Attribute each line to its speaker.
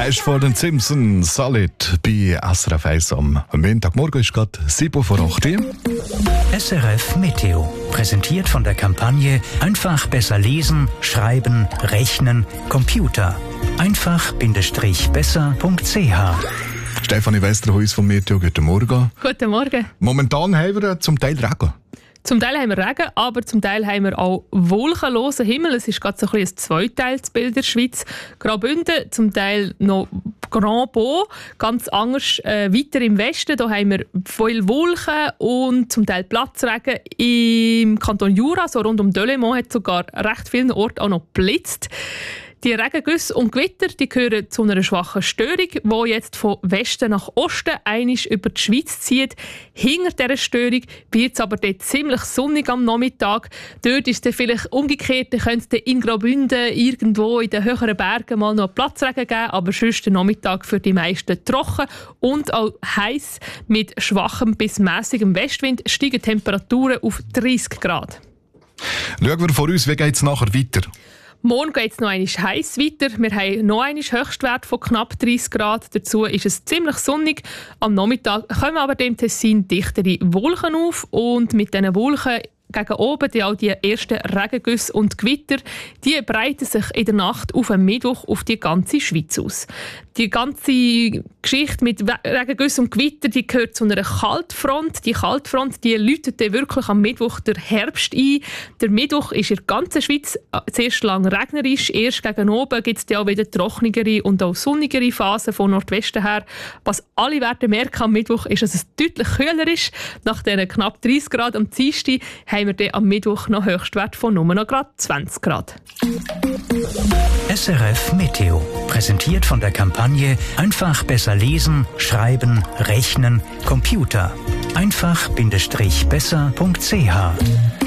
Speaker 1: Er ist von den Simpsons Solid bei SRF 1 am Montagmorgen. Ist gerade 7 vor 8 Uhr.
Speaker 2: SRF Meteo. Präsentiert von der Kampagne Einfach besser lesen, schreiben, rechnen, Computer. Einfach-besser.ch.
Speaker 1: Stefanie Westerhuis vom Meteo, guten Morgen.
Speaker 3: Guten Morgen.
Speaker 1: Momentan haben wir zum Teil Regen.
Speaker 3: Zum Teil haben wir Regen, aber zum Teil haben wir auch wolkenlosen Himmel. Es ist gerade so ein Zweiteilsbild in der Schweiz. Graubünden, zum Teil noch Grand Beau, ganz anders weiter im Westen. Da haben wir viele Wolken und zum Teil Platzregen. Im Kanton Jura, so rund um Delémont, hat sogar recht vielen Orten auch noch geblitzt. Die Regengüsse und Gewitter die gehören zu einer schwachen Störung, die jetzt von Westen nach Osten einmal über die Schweiz zieht. Hinter dieser Störung wird es aber dort ziemlich sonnig am Nachmittag. Dort ist es vielleicht umgekehrt, da könnte es in Graubünden irgendwo in den höheren Bergen mal noch Platzregen geben, aber sonst der Nachmittag für die meisten trocken und auch heiß. Mit schwachem bis mäßigem Westwind steigen die Temperaturen auf 30 Grad.
Speaker 1: Schauen wir vor uns, wie geht es nachher weiter?
Speaker 3: Morgen geht es noch einmal heiß weiter. Wir haben noch einen Höchstwert von knapp 30 Grad. Dazu ist es ziemlich sonnig. Am Nachmittag kommen aber dem Tessin dichtere Wolken auf. Und mit diesen Wolken gegen oben die auch die ersten Regengüsse und Gewitter, die breiten sich in der Nacht auf den Mittwoch auf die ganze Schweiz aus. Die ganze Geschichte mit Regengüssen und Gewitter, die gehört zu einer Kaltfront. Die Kaltfront, die läutet wirklich am Mittwoch der Herbst ein. Der Mittwoch ist in der ganzen Schweiz zuerst lang regnerisch. Erst gegen oben gibt es auch wieder trockenere und auch sonnigere Phasen von Nordwesten her. Was alle werden merken am Mittwoch ist, dass es deutlich kühler ist. Nach diesen knapp 30 Grad am Dienstag haben wir dann am Mittwoch noch Höchstwert von nur noch gerade 20 Grad.
Speaker 2: SRF Meteo. Präsentiert von der Kampagne Einfach besser lesen, schreiben, rechnen, Computer. Einfach-besser.ch.